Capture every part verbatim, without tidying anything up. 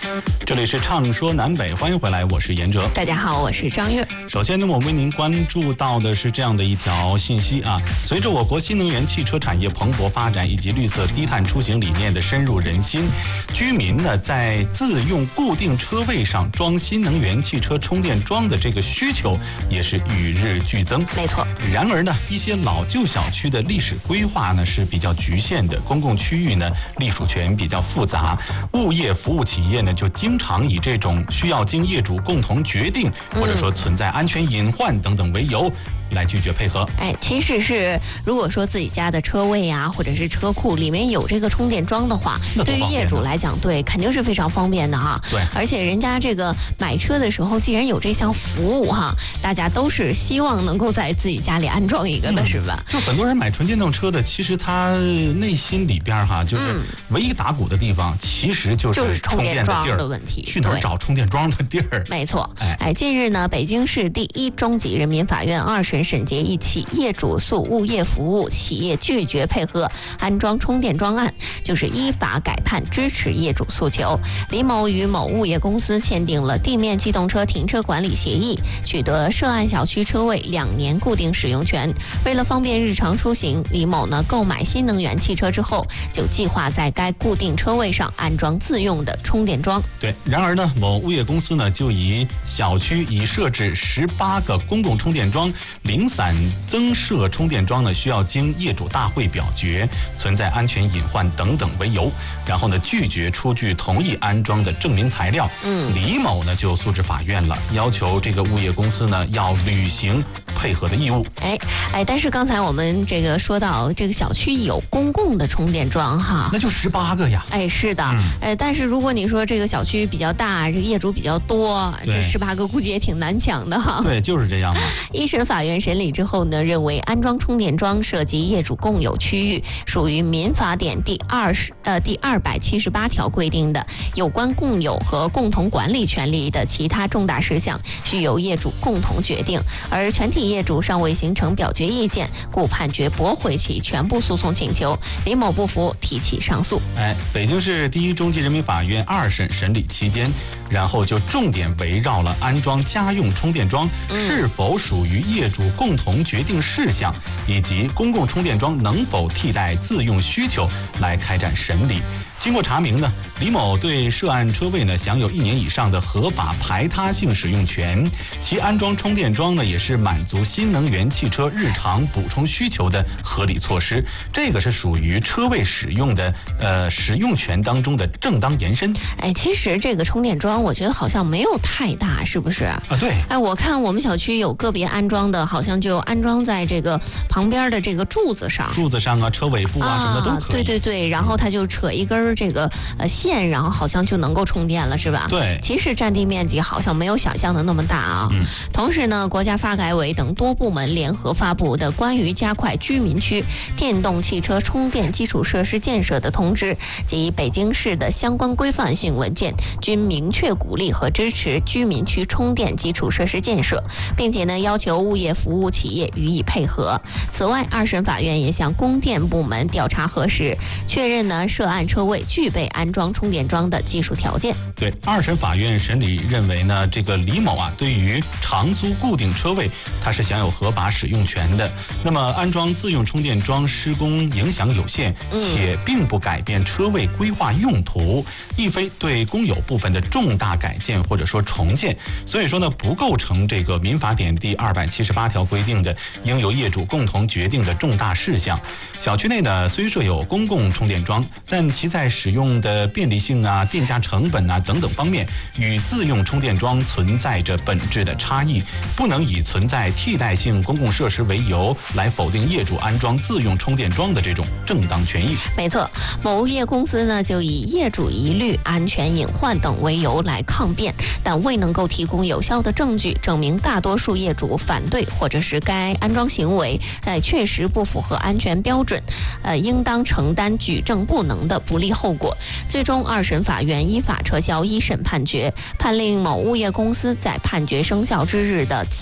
这里是畅说南北，欢迎回来，我是严哲。 大家好，我是张悦。 首先呢，我为您关注到的是这样的一条信息啊，随着我国新能源汽车产业蓬勃发展以及绿色低碳出行理念的深入人心，居民呢在自用固定车位上装新能源汽车充电桩的这个需求也是与日俱增。 没错。 然而呢，一些老旧小区的历史规划呢是比较局限的，公共区域呢隶属权比较复杂，物业服务企业呢就经常以这种需要经业主共同决定，或者说存在安全隐患等等为由，来拒绝配合。 哎，其实是如果说自己家的车位啊，或者是车库里面有这个充电桩的话，对于业主来讲，对，肯定是非常方便的哈。 对， 而且人家这个买车的时候，既然有这项服务哈，大家都是希望能够在自己家里安装一个的，嗯、是吧？ 就很多人买纯电动车的，其实他内心里边哈，就是唯一打鼓的地方，其实就是充电的地儿。 的问题， 去哪儿找充电桩的地儿？ 没错，哎，近日呢，北京市第一中级人民法院二审审结一起业主诉物业服务企业拒绝配合安装充电桩案，就是依法改判支持业主诉求。李某与某物业公司签订了地面机动车停车管理协议，取得涉案小区车位两年固定使用权。为了方便日常出行，李某呢购买新能源汽车之后，就计划在该固定车位上安装自用的充电桩。 对，然而呢，某物业公司呢就以小区已设置十八个公共充电桩，零散增设充电桩呢需要经业主大会表决，存在安全隐患等等为由，然后呢拒绝出具同意安装的证明材料。嗯，李某呢就诉至法院了，要求这个物业公司呢要履行配合的义务。 哎哎，但是刚才我们这个说到这个小区有公共的充电桩哈， 那就十八个呀。 哎，是的，嗯、哎，但是如果你说这个小区比较大，这个业主比较多，这十八个估计也挺难抢的哈。 对，就是这样嘛。 一审法院审理之后呢，认为安装充电桩涉及业主共有区域，属于民法典第二十呃第二百七十八条规定的有关共有和共同管理权利的其他重大事项，需由业主共同决定，而全体业主尚未形成表决意见，故判决驳回其全部诉讼请求。李某不服，提起上诉。 哎，北京市第一中级人民法院二审审理期间，然后就重点围绕了安装家用充电桩是否属于业主共同决定事项，以及公共充电桩能否替代自用需求来开展审理。经过查明呢，李某对涉案车位呢享有一年以上的合法排他性使用权，其安装充电桩呢也是满足新能源汽车日常补充需求的合理措施，这个是属于车位使用的呃使用权当中的正当延伸。 哎，其实这个充电桩我觉得好像没有太大，是不是？ 啊，对。 哎，我看我们小区有个别安装的，好像就安装在这个旁边的这个柱子上， 柱子上啊，车尾部啊，啊什么的都可以。 对对对，然后它就扯一根这个呃线，然后好像就能够充电了，是吧？ 对。 其实占地面积好像没有想象的那么大啊。嗯。同时呢，国家发改委等多部门联合发布的关于加快居民区电动汽车充电基础设施建设的通知及北京市的相关规范性文件，均明确鼓励和支持居民区充电基础设施建设，并且呢要求物业服务企业予以配合。此外，二审法院也向供电部门调查核实，确认呢涉案车位具备安装充电桩的技术条件。 对，二审法院审理认为呢，这个李某啊，对于长租固定车位，他是享有合法使用权的。那么安装自用充电桩施工影响有限，且并不改变车位规划用途，亦非对公有部分的重大改建或者说重建，所以说呢，不构成这个民法典第二百七十八条规定的应由业主共同决定的重大事项。小区内呢虽设有公共充电桩，但其在使用的便利性啊、电价成本啊等等方面，与自用充电桩存在着本质的差异，不能以存在替代性公共设施为由来否定业主安装自用充电桩的这种正当权益。 没错，某物业公司呢就以业主疑虑、安全隐患等为由来抗辩，但未能够提供有效的证据证明大多数业主反对或者是该安装行为呃确实不符合安全标准，呃应当承担举证不能的不利后果。最终，二审法院依法撤销一审判决，判令某物业公司在判决生效之日的起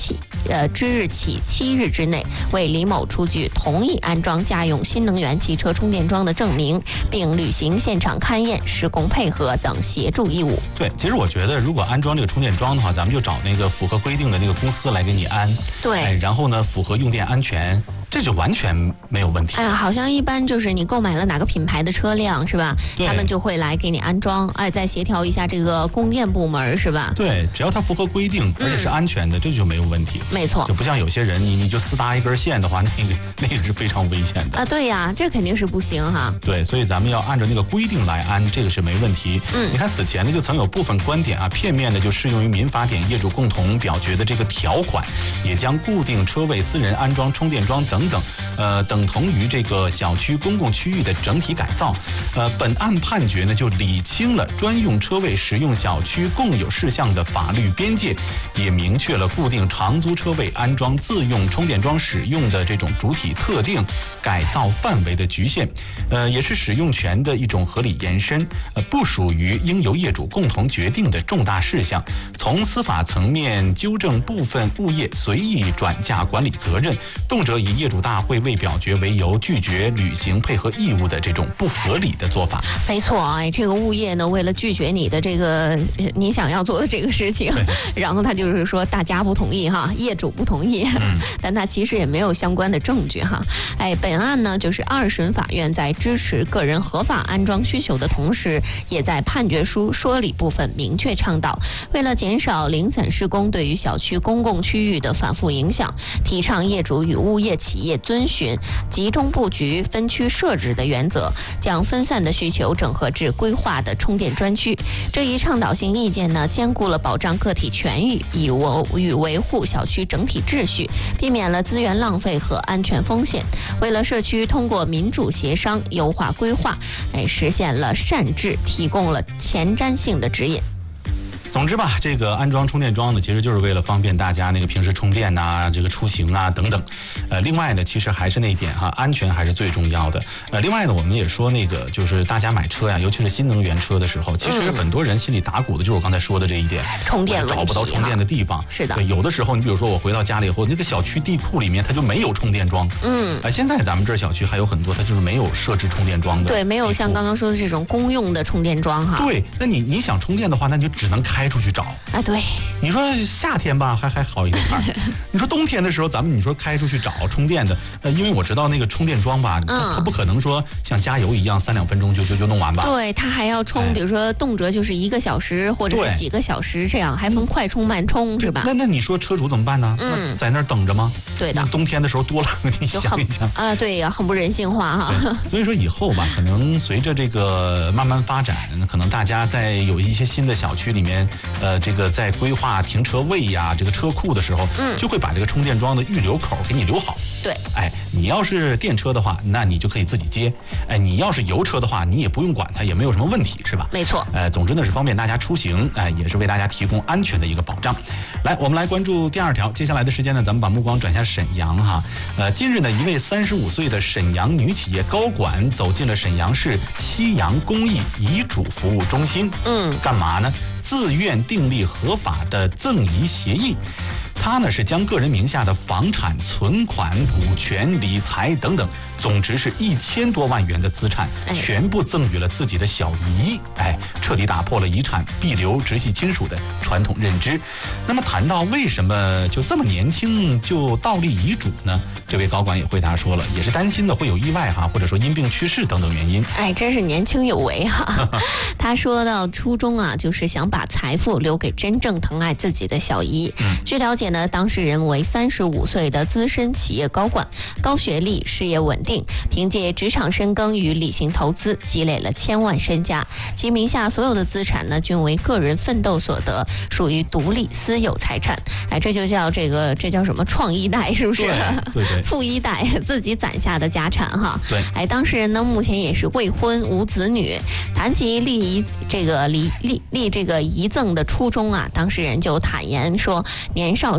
呃之日起七日之内，为李某出具同意安装家用新能源汽车充电桩的证明，并履行现场勘验、施工配合等协助义务。 对，其实我觉得，如果安装这个充电桩的话，咱们就找那个符合规定的那个公司来给你安。 对， 哎，然后呢，符合用电安全。这就完全没有问题。 哎，好像一般就是你购买了哪个品牌的车辆是吧？他们就会来给你安装，哎，再协调一下这个供电部门是吧？ 对，只要它符合规定，而且是安全的，嗯、这就没有问题。 没错， 就不像有些人，你你就私搭一根线的话，那个那个是非常危险的啊。对呀，这肯定是不行哈。 对，所以咱们要按照那个规定来安，这个是没问题。嗯，你看此前呢，就曾有部分观点啊，片面的就适用于民法典业主共同表决的这个条款，也将固定车位、私人安装充电桩等等，呃。等同于这个小区公共区域的整体改造，呃，本案判决呢就理清了专用车位使用小区共有事项的法律边界，也明确了固定长租车位安装自用充电桩使用的这种主体特定、改造范围的局限，呃，也是使用权的一种合理延伸，呃，不属于应由业主共同决定的重大事项，从司法层面纠正部分物业随意转嫁管理责任，动辄以业主大会未表决为由拒绝履行配合义务的这种不合理的做法。 没错，哎，这个物业呢，为了拒绝你的这个你想要做的这个事情，然后他就是说大家不同意哈，业主不同意，嗯、但他其实也没有相关的证据哈。哎，本案呢，就是二审法院在支持个人合法安装需求的同时，也在判决书说理部分明确倡导，为了减少零散施工对于小区公共区域的反复影响，提倡业主与物业企业遵循集中布局、分区设置的原则，将分散的需求整合至规划的充电专区。这一倡导性意见呢，兼顾了保障个体权益与与维护小区整体秩序，避免了资源浪费和安全风险。为了社区通过民主协商优化规划，哎，实现了善治，提供了前瞻性的指引。 总之吧，这个安装充电桩呢，其实就是为了方便大家那个平时充电呐、啊、这个出行啊等等。呃，另外呢，其实还是那一点哈，安全还是最重要的。呃，另外呢，我们也说那个，就是大家买车呀，尤其是新能源车的时候，其实很多人心里打鼓的就是我刚才说的这一点， 嗯、充电找不到充电的地方。 是的， 对，有的时候你比如说我回到家里以后，那个小区地库里面它就没有充电桩。嗯，啊、呃，现在咱们这儿小区还有很多，它就是没有设置充电桩的。 对，没有像刚刚说的这种公用的充电桩哈。 对，那你你想充电的话，那你就只能开出去找。 哎，对， 你说夏天吧，还还好一点儿。你说冬天的时候，咱们你说开出去找充电的，呃，因为我知道那个充电桩吧，它、嗯、它不可能说像加油一样三两分钟就就就弄完吧。 对，它还要充，哎、比如说动辄就是一个小时或者是几个小时这样，还分快充慢充是吧？ 那那你说车主怎么办呢？嗯，在那儿等着吗？ 对的， 冬天的时候多冷，你想一想啊，对呀，很不人性化哈。 所以说以后吧，可能随着这个慢慢发展，可能大家在有一些新的小区里面，呃，这个在规划停车位呀、这个车库的时候，嗯，就会把这个充电桩的预留口给你留好。 对， 哎，你要是电车的话，那你就可以自己接；哎，你要是油车的话，你也不用管它，也没有什么问题，是吧？ 没错。 呃，总之呢是方便大家出行，哎、呃，也是为大家提供安全的一个保障。来，我们来关注第二条。接下来的时间呢，咱们把目光转向沈阳哈。呃，近日呢，一位三十五岁的沈阳女企业高管走进了沈阳市西阳公益遗嘱服务中心。嗯，干嘛呢？自愿订立合法的赠遗协议。他呢是将个人名下的房产、存款、股权、理财等等，总值是一千多万元的资产，全部赠予了自己的小姨，哎，彻底打破了遗产必留直系亲属的传统认知。那么谈到为什么就这么年轻就倒立遗嘱呢？这位高管也回答说了，也是担心的会有意外哈，或者说因病去世等等原因。 哎，真是年轻有为哈。他说到初衷啊，就是想把财富留给真正疼爱自己的小姨。嗯、据了解呢，当事人为三十五岁的资深企业高管，高学历，事业稳定，凭借职场深耕与理性投资，积累了千万身家。其名下所有的资产呢，均为个人奋斗所得，属于独立私有财产。哎，这就叫这个，这叫什么创一代，是不是？ 对对对。 富一代自己攒下的家产哈。 对。 哎，当事人呢目前也是未婚无子女。谈及立遗这个立立立这个遗赠的初衷啊，当事人就坦言说，年少时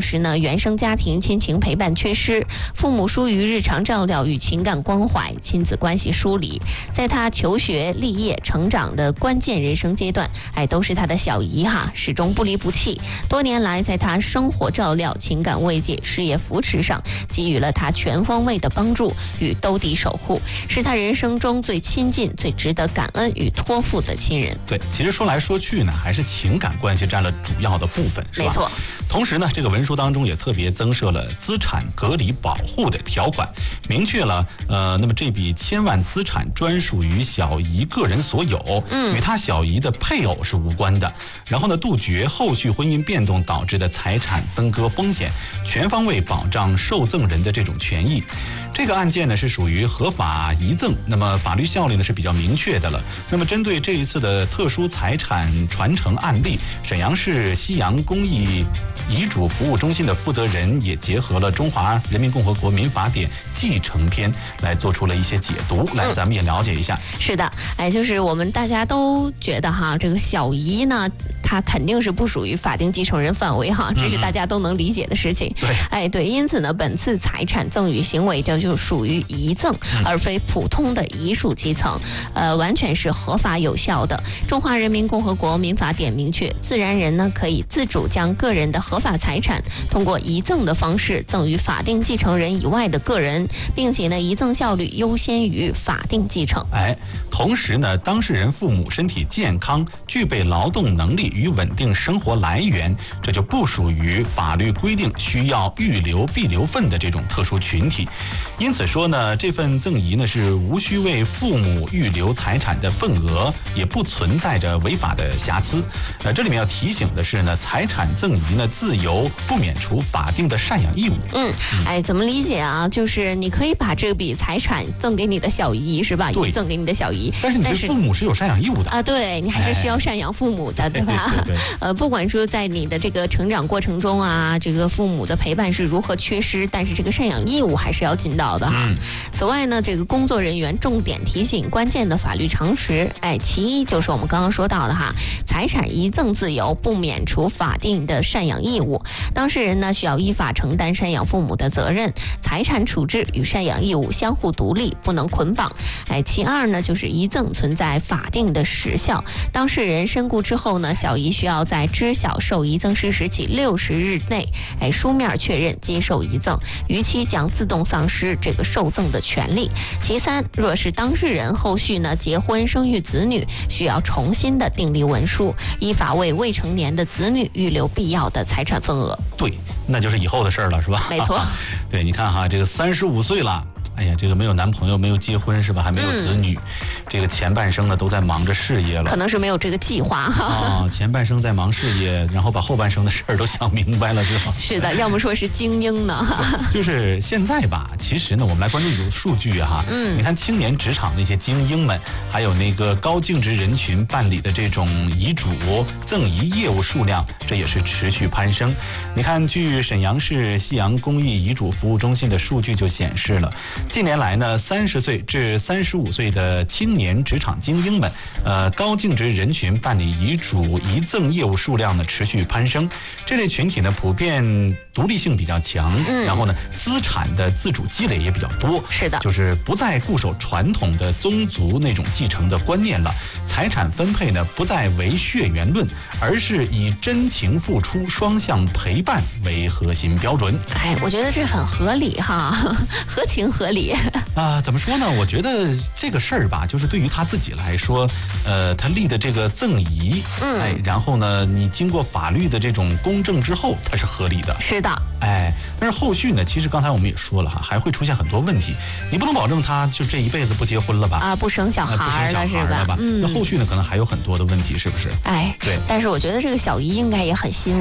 时呢，原生家庭亲情陪伴缺失，父母疏于日常照料与情感关怀，亲子关系疏离。在他求学、立业、成长的关键人生阶段，哎，都是他的小姨哈，始终不离不弃。多年来，在他生活照料、情感慰藉、事业扶持上，给予了他全方位的帮助与兜底守护，是他人生中最亲近、最值得感恩与托付的亲人。 对，其实说来说去呢，还是情感关系占了主要的部分，是吧？ 没错。 同时呢，这个文书当中也特别增设了资产隔离保护的条款，明确了呃，那么这笔千万资产专属于小姨个人所有，嗯，与他小姨的配偶是无关的。然后呢，杜绝后续婚姻变动导致的财产分割风险，全方位保障受赠人的这种权益。这个案件呢是属于合法遗赠，那么法律效力呢是比较明确的了。那么针对这一次的特殊财产传承案例，沈阳市西阳公益遗嘱服务中心的负责人也结合了《中华人民共和国民法典继承篇》来做出了一些解读，来咱们也了解一下。 嗯、是的，哎，就是我们大家都觉得哈，这个小姨呢，她肯定是不属于法定继承人范围哈，这是大家都能理解的事情。 对、嗯， 哎，对，因此呢，本次财产赠与行为就就属于遗赠，嗯、而非普通的遗属继承，呃，完全是合法有效的。中华人民共和国民法典明确，自然人呢可以自主将个人的合法财产通过遗赠的方式赠与法定继承人以外的个人，并且呢，遗赠效率优先于法定继承。 哎，同时呢，当事人父母身体健康，具备劳动能力与稳定生活来源，这就不属于法律规定需要预留必留份的这种特殊群体。因此说呢，这份赠遗呢是无需为父母预留财产的份额，也不存在着违法的瑕疵。呃，这里面要提醒的是呢，财产赠遗呢自由不免除法定的赡养义务。 嗯，哎，怎么理解啊？就是你可以把这笔财产赠给你的小姨，是吧？ 对， 赠给你的小姨。 但是你对父母是有赡养义务的啊，对你还是需要赡养父母的， 哎、 对吧？ 对对对。 呃，不管说在你的这个成长过程中啊，这个父母的陪伴是如何缺失，但是这个赡养义务还是要尽到的哈。嗯、此外呢，这个工作人员重点提醒关键的法律常识，哎，其一就是我们刚刚说到的哈，财产遗赠自由不免除法定的赡养义务，当事人呢需要依法承担赡养父母的责任，财产处置与赡养义务相互独立，不能捆绑。哎，其二呢就是遗赠存在法定的时效，当事人身故之后呢，小姨需要在知晓受遗赠事实起六十日内，哎，书面确认接受遗赠，逾期将自动丧失这个受赠的权利。其三，若是当事人后续呢结婚生育子女，需要重新的订立文书，依法为未成年的子女预留必要的财产份额。 对，那就是以后的事儿了，是吧？ 没错。 对，你看哈，这个三十五岁了。哎呀，这个没有男朋友，没有结婚是吧？还没有子女，嗯、这个前半生呢都在忙着事业了， 可能是没有这个计划哈。 啊，前半生在忙事业，然后把后半生的事儿都想明白了，是吧？ 是的，要么说是精英呢。 就是现在吧，其实呢，我们来关注有数据哈。嗯，你看青年职场那些精英们，还有那个高净值人群办理的这种遗嘱赠遗业务数量，这也是持续攀升。你看，据沈阳市西阳公益遗嘱服务中心的数据就显示了。近年来呢，三十岁至三十五岁的青年职场精英们，呃，高净值人群办理遗嘱遗赠业务数量呢持续攀升。这类群体呢，普遍独立性比较强，嗯、然后呢，资产的自主积累也比较多。 是的， 就是不再固守传统的宗族那种继承的观念了。财产分配呢，不再为血缘论，而是以真情付出、双向陪伴为核心标准。 哎，我觉得这很合理哈，合情合理。 啊、呃，怎么说呢？我觉得这个事儿吧，就是对于他自己来说，呃，他立的这个赠遗，嗯，哎，然后呢，你经过法律的这种公证之后，它是合理的。 是的， 哎，但是后续呢，其实刚才我们也说了哈，还会出现很多问题。你不能保证他就这一辈子不结婚了吧？ 啊，不生小孩了、呃、 不生小孩了吧？ 嗯， 那后续呢，可能还有很多的问题，是不是？ 哎， 对。 但是我觉得这个小姨应该也很欣慰。